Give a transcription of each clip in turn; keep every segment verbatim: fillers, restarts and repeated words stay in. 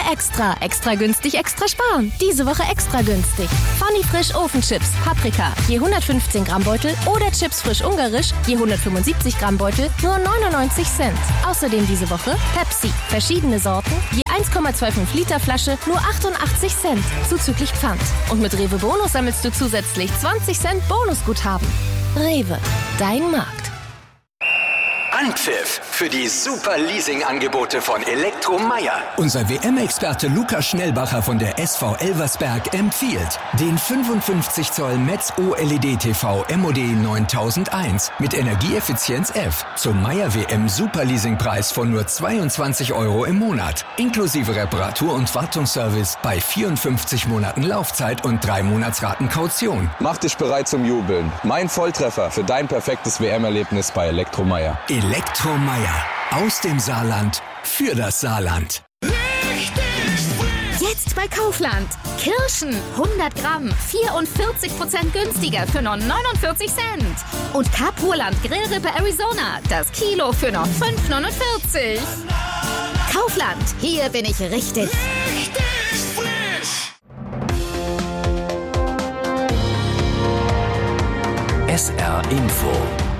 Extra. Extra günstig, extra sparen. Diese Woche extra günstig. Funny Frisch Ofenchips, Paprika, je hundertfünfzehn Gramm Beutel oder Chips frisch ungarisch, je hundertfünfundsiebzig Gramm Beutel, nur neunundneunzig Cent. Außerdem diese Woche Pepsi, verschiedene Sorten, je eins Komma fünfundzwanzig Liter Flasche, nur achtundachtzig Cent, zuzüglich Pfand. Und mit Rewe Bonus sammelst du zusätzlich zwanzig Cent Bonusguthaben. Rewe, dein Markt. Anpfiff für die super Leasing-Angebote von Elektromeier. Unser W M-Experte Lukas Schnellbacher von der S V Elversberg empfiehlt den fünfundfünfzig Zoll Metz O L E D-T V M O D neuntausendeins mit Energieeffizienz F zum Meier W M Super Leasingpreis von nur zweiundzwanzig Euro im Monat. Inklusive Reparatur- und Wartungsservice bei vierundfünfzig Monaten Laufzeit und drei Monatsraten Kaution. Mach dich bereit zum Jubeln. Mein Volltreffer für dein perfektes W M-Erlebnis bei Elektromeier. Elektromeier. Aus dem Saarland. Für das Saarland. Jetzt bei Kaufland. Kirschen hundert Gramm, vierundvierzig Prozent günstiger für nur neunundvierzig Cent. Und Capurland Grillrippe Arizona, das Kilo für nur fünf neunundvierzig. Kaufland, hier bin ich richtig. Richtig frisch. S R Info.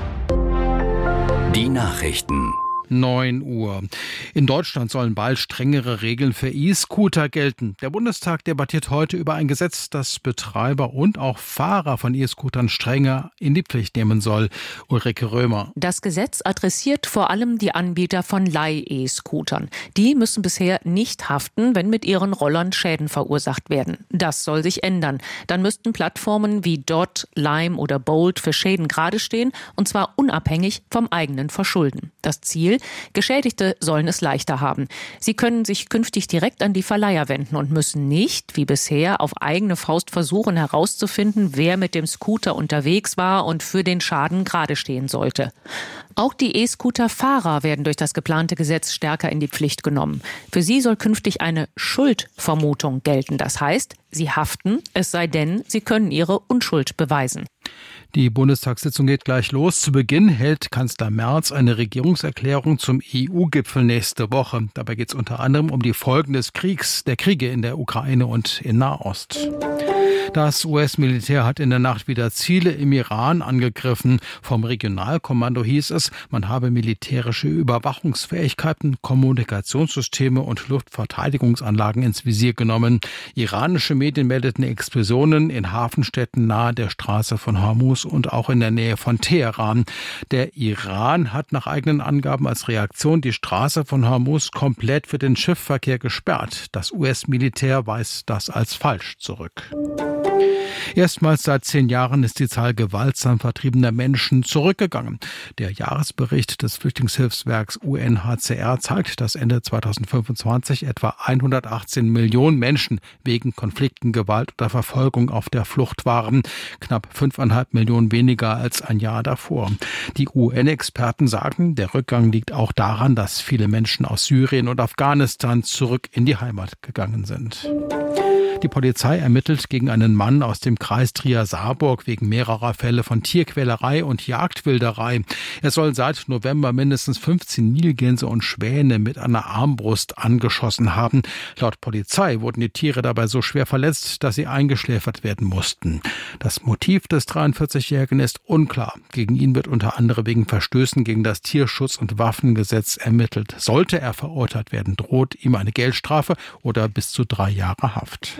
Die Nachrichten. neun Uhr. In Deutschland sollen bald strengere Regeln für E-Scooter gelten. Der Bundestag debattiert heute über ein Gesetz, das Betreiber und auch Fahrer von E-Scootern strenger in die Pflicht nehmen soll. Ulrike Römer. Das Gesetz adressiert vor allem die Anbieter von Leih-E-Scootern. Die müssen bisher nicht haften, wenn mit ihren Rollern Schäden verursacht werden. Das soll sich ändern. Dann müssten Plattformen wie Dot, Lime oder Bolt für Schäden gerade stehen, und zwar unabhängig vom eigenen Verschulden. Das Ziel: Geschädigte sollen es leichter haben. Sie können sich künftig direkt an die Verleiher wenden und müssen nicht, wie bisher, auf eigene Faust versuchen herauszufinden, wer mit dem Scooter unterwegs war und für den Schaden gerade stehen sollte. Auch die E-Scooter-Fahrer werden durch das geplante Gesetz stärker in die Pflicht genommen. Für sie soll künftig eine Schuldvermutung gelten. Das heißt, sie haften, es sei denn, sie können ihre Unschuld beweisen. Die Bundestagssitzung geht gleich los. Zu Beginn hält Kanzler Merz eine Regierungserklärung zum E U-Gipfel nächste Woche. Dabei geht es unter anderem um die Folgen des Kriegs, der Kriege in der Ukraine und in Nahost. Das U S-Militär hat in der Nacht wieder Ziele im Iran angegriffen. Vom Regionalkommando hieß es, man habe militärische Überwachungsfähigkeiten, Kommunikationssysteme und Luftverteidigungsanlagen ins Visier genommen. Iranische Medien meldeten Explosionen in Hafenstädten nahe der Straße von Hormuz und auch in der Nähe von Teheran. Der Iran hat nach eigenen Angaben als Reaktion die Straße von Hormuz komplett für den Schiffsverkehr gesperrt. Das U S-Militär weist das als falsch zurück. Erstmals seit zehn Jahren ist die Zahl gewaltsam vertriebener Menschen zurückgegangen. Der Jahresbericht des Flüchtlingshilfswerks U N H C R zeigt, dass Ende zweitausendfünfundzwanzig etwa hundertachtzehn Millionen Menschen wegen Konflikten, Gewalt oder Verfolgung auf der Flucht waren. Knapp fünfeinhalb Millionen weniger als ein Jahr davor. Die U N-Experten sagen, der Rückgang liegt auch daran, dass viele Menschen aus Syrien und Afghanistan zurück in die Heimat gegangen sind. Die Polizei ermittelt gegen einen Mann aus dem Kreis Trier-Saarburg wegen mehrerer Fälle von Tierquälerei und Jagdwilderei. Er soll seit November mindestens fünfzehn Nilgänse und Schwäne mit einer Armbrust angeschossen haben. Laut Polizei wurden die Tiere dabei so schwer verletzt, dass sie eingeschläfert werden mussten. Das Motiv des dreiundvierzigjährigen ist unklar. Gegen ihn wird unter anderem wegen Verstößen gegen das Tierschutz- und Waffengesetz ermittelt. Sollte er verurteilt werden, droht ihm eine Geldstrafe oder bis zu drei Jahre Haft.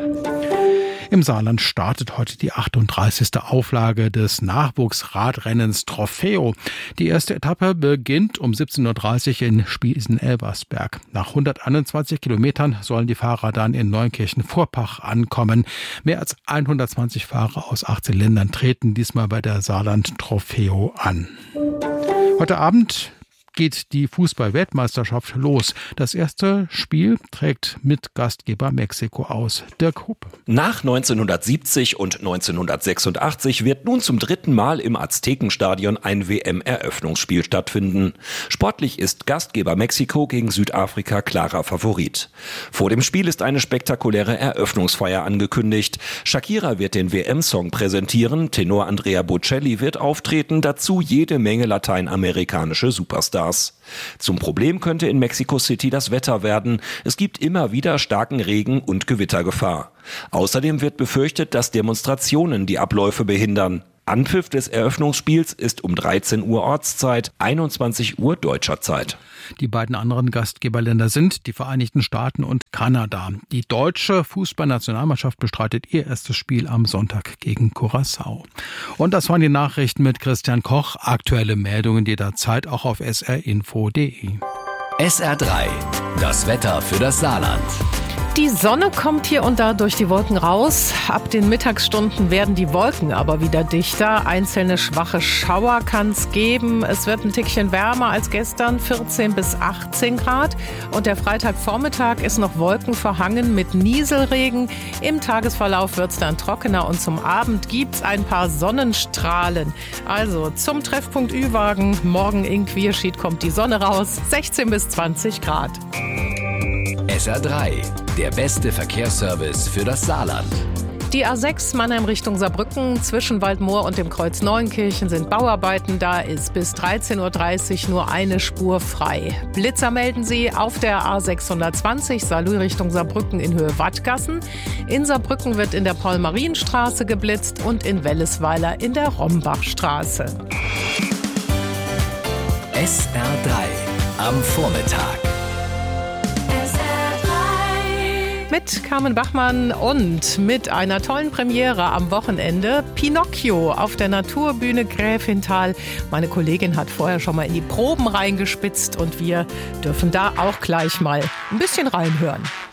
Im Saarland startet heute die achtunddreißigste Auflage des Nachwuchsradrennens Trofeo. Die erste Etappe beginnt um siebzehn Uhr dreißig in Spiesen-Elversberg. Nach hunderteinundzwanzig Kilometern sollen die Fahrer dann in Neunkirchen-Vorpach ankommen. Mehr als hundertzwanzig Fahrer aus achtzehn Ländern treten diesmal bei der Saarland Trofeo an. Heute Abend geht die Fußball-Weltmeisterschaft los. Das erste Spiel trägt mit Gastgeber Mexiko aus. Dirk Hupp. Nach neunzehnhundertsiebzig und neunzehnhundertsechsundachtzig wird nun zum dritten Mal im Aztekenstadion ein W M-Eröffnungsspiel stattfinden. Sportlich ist Gastgeber Mexiko gegen Südafrika klarer Favorit. Vor dem Spiel ist eine spektakuläre Eröffnungsfeier angekündigt. Shakira wird den W M-Song präsentieren, Tenor Andrea Bocelli wird auftreten, dazu jede Menge lateinamerikanische Superstars. Stars. Zum Problem könnte in Mexico City das Wetter werden. Es gibt immer wieder starken Regen und Gewittergefahr. Außerdem wird befürchtet, dass Demonstrationen die Abläufe behindern. Anpfiff des Eröffnungsspiels ist um dreizehn Uhr Ortszeit, einundzwanzig Uhr deutscher Zeit. Die beiden anderen Gastgeberländer sind die Vereinigten Staaten und Kanada. Die deutsche Fußballnationalmannschaft bestreitet ihr erstes Spiel am Sonntag gegen Curaçao. Und das waren die Nachrichten mit Christian Koch. Aktuelle Meldungen jederzeit auch auf s r info punkt d e. S R drei, das Wetter für das Saarland. Die Sonne kommt hier und da durch die Wolken raus. Ab den Mittagsstunden werden die Wolken aber wieder dichter. Einzelne schwache Schauer kann es geben. Es wird ein Tickchen wärmer als gestern, vierzehn bis achtzehn Grad. Und der Freitagvormittag ist noch wolkenverhangen mit Nieselregen. Im Tagesverlauf wird es dann trockener und zum Abend gibt es ein paar Sonnenstrahlen. Also zum Treffpunkt Ü-Wagen. Morgen in Quierschied kommt die Sonne raus. sechzehn bis zwanzig Grad. S R drei, der beste Verkehrsservice für das Saarland. Die A sechs Mannheim Richtung Saarbrücken zwischen Waldmoor und dem Kreuz Neunkirchen sind Bauarbeiten. Da ist bis dreizehn Uhr dreißig nur eine Spur frei. Blitzer melden sie auf der A sechshundertzwanzig Saarlouis Richtung Saarbrücken in Höhe Wattgassen. In Saarbrücken wird in der Paul-Marien-Straße geblitzt und in Wellesweiler in der Rombachstraße. S R drei am Vormittag. Mit Carmen Bachmann und mit einer tollen Premiere am Wochenende. Pinocchio auf der Naturbühne Gräfenthal. Meine Kollegin hat vorher schon mal in die Proben reingespitzt und wir dürfen da auch gleich mal ein bisschen reinhören.